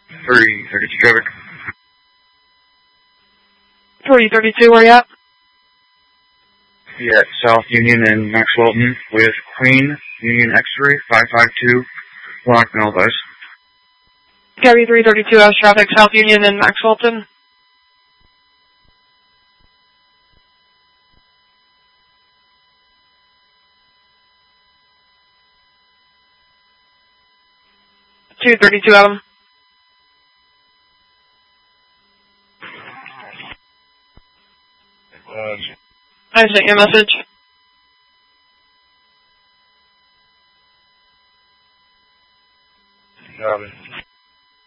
332 traffic. 332, where you at? Yeah, South Union and Max Walton with Queen Union X-ray 552 Locknell Bus. Gabby 332 house traffic, South Union and Max Walton. .232 Adam. I sent you a message.